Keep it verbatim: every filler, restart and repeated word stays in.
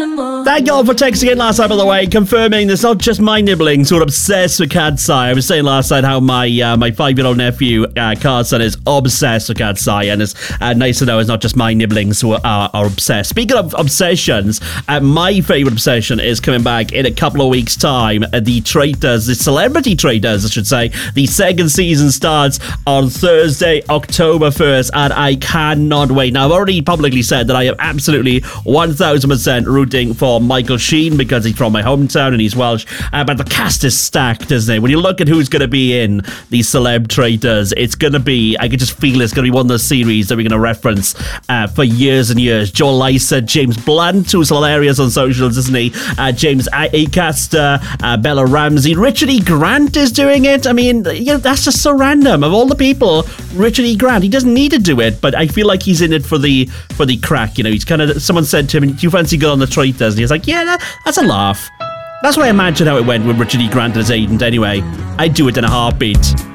animal. Thank you all for texting in last night, by the way, confirming it's not just my nibblings who are obsessed with Cat's Eye. I was saying last night how my uh, my five-year-old nephew, uh, Carson, is obsessed with Cat's Eye, and it's uh, nice to know it's not just my nibblings who are, are, are obsessed. Speaking of obsessions, uh, my favourite obsession is coming back in a couple of weeks' time. Uh, the Traitors, the Celebrity Traitors, I should say. The second season starts on Thursday, October first, and I cannot wait. Now, I've already publicly said that I am absolutely one thousand percent rooting for Michael Sheen because he's from my hometown and he's Welsh. Uh, but the cast is stacked, isn't it? When you look at who's going to be in the Celeb Traitors, it's going to be, I can just feel it's going to be one of those series that we're going to reference uh, for years and years. Joel Lycett, James Blunt, who's hilarious on socials, isn't he? Uh, James Acaster, uh, Bella Ramsey. Richard E. Grant is doing it. I mean, you know, that's just so random. Of all the people, Richard E. Grant, he doesn't need to do it, but I feel like he's in it for the for the crack. You know, he's kind of, someone said to him, do you fancy going on the Traitors? And he's like, yeah, that, that's a laugh. That's what I imagine how it went with Richard E. Grant as agent anyway. I'd do it in a heartbeat.